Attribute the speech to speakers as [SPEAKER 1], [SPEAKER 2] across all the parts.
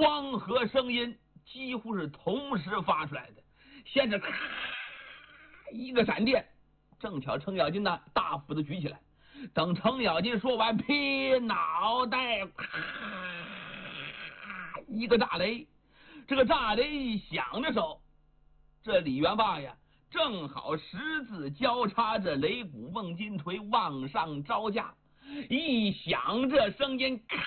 [SPEAKER 1] 黄河声音几乎是同时发出来的，先是咔一个闪电，正巧程咬金呢大斧子举起来，等程咬金说完劈脑袋，咔一个炸雷。这个炸雷一响的时候，这李元霸呀正好十字交叉着擂鼓瓮金锤往上招架，一响这声音，开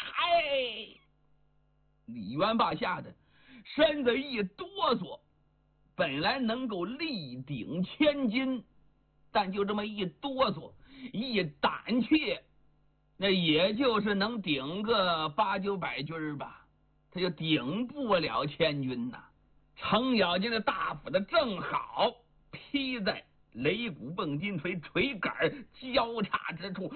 [SPEAKER 1] 李元霸吓得身子一哆嗦，本来能够力顶千斤，但就这么一哆嗦一胆怯，那也就是能顶个800-900斤吧，他就顶不了千斤呐。程咬金的大斧子正好劈在擂鼓瓮金锤锤杆交叉之处，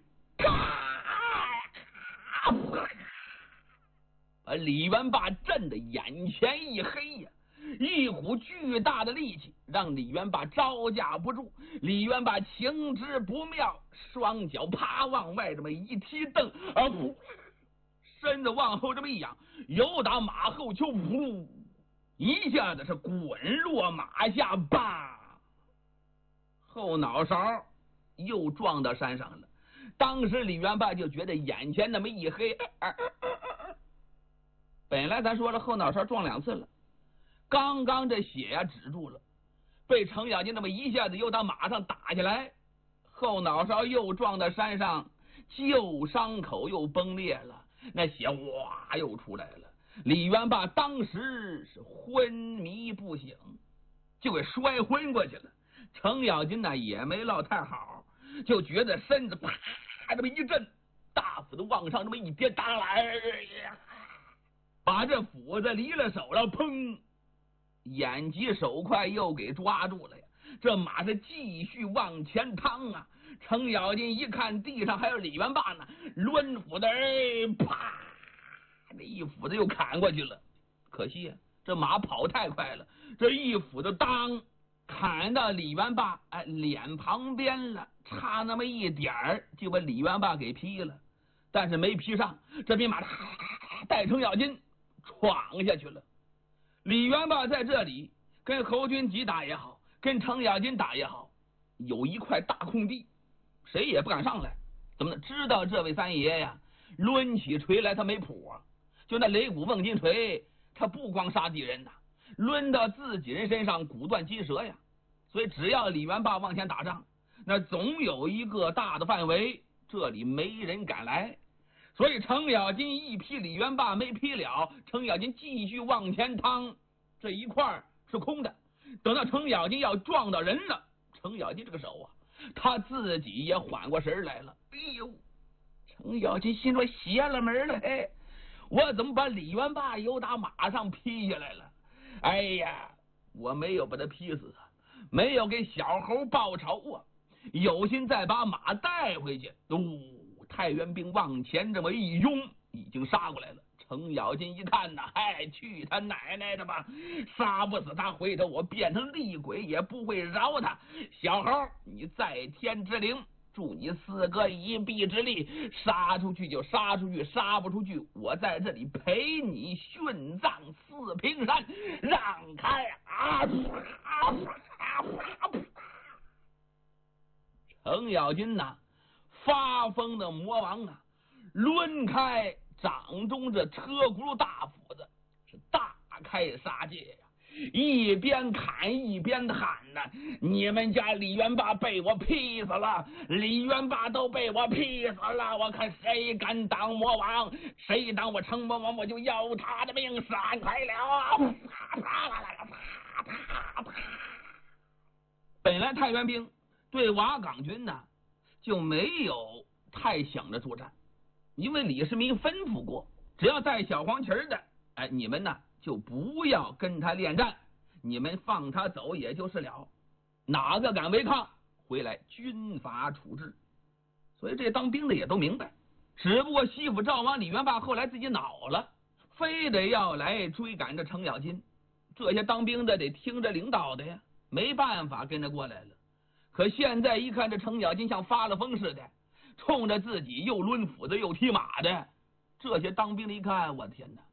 [SPEAKER 1] 把李元霸震得眼前一黑呀！一股巨大的力气让李元霸招架不住，李元霸情知不妙，双脚啪往外这么一踢蹬，身子往后这么一仰，由打马后丘，噗，一下子是滚落马下，吧，后脑勺又撞到山上了。当时李元霸就觉得眼前那么一黑，本来咱说了后脑勺撞2次了，刚刚这血呀止住了，被程咬金那么一下子又到马上打下来，后脑勺又撞到山上，旧伤口又崩裂了，那血哇又出来了。李元霸当时是昏迷不醒，就给摔昏过去了。程咬金呢也没落太好，就觉得身子啪这么一震，大斧子往上这么一颠，当来把这斧子离了手了，砰，眼疾手快又给抓住了呀！这马是继续往前趟啊！程咬金一看地上还有李元霸呢，抡斧子，啪，这一斧子又砍过去了。可惜啊，这马跑太快了，这一斧子当砍到李元霸脸旁边了，差那么一点儿就把李元霸给劈了，但是没劈上，这匹马带程咬金闯下去了。李元霸在这里跟侯君集打也好，跟程咬金打也好，有一块大空地，谁也不敢上来。怎么呢？知道这位三爷呀，抡起锤来他没谱啊！就那擂鼓瓮金锤，他不光杀敌人呐，抡到自己人身上骨断筋折呀。所以只要李元霸往前打仗，那总有一个大的范围，这里没人敢来。所以程咬金一劈李元霸没劈了，程咬金继续往前趟，这一块是空的。等到程咬金要撞到人了，程咬金这个手啊，他自己也缓过神来了。哎呦，程咬金心说邪了门了，嘿，我怎么把李元霸由打马上劈下来了？哎呀，我没有把他劈死啊，没有给小猴报仇啊，有心再把马带回去。太原兵往前这么一拥，已经杀过来了。程咬金一看呐，去他奶奶的吧！杀不死他，回头我变成厉鬼也不会饶他。小猴，你在天之灵，助你4个一臂之力，杀出去就杀出去，杀不出去，我在这里陪你殉葬四平山。让开啊！程咬金呐，发疯的魔王啊，抡开掌中这车轱辘大斧子，是大开杀戒呀！一边砍一边喊呐：“你们家李元霸被我劈死了，李元霸都被我劈死了！我看谁敢当魔王，谁当我程魔王，我就要他的命！闪开了！”本来太原兵对瓦岗军呢就没有太想着作战，因为李世民吩咐过，只要带小黄旗的，你们呢就不要跟他恋战，你们放他走也就是了，哪个敢违抗，回来军法处置。所以这当兵的也都明白，只不过西府赵王李元霸后来自己恼了，非得要来追赶着程咬金，这些当兵的得听着领导的呀，没办法跟着过来了。可现在一看这程咬金像发了疯似的，冲着自己又抡斧子又踢马的，这些当兵的一看，我的天哪，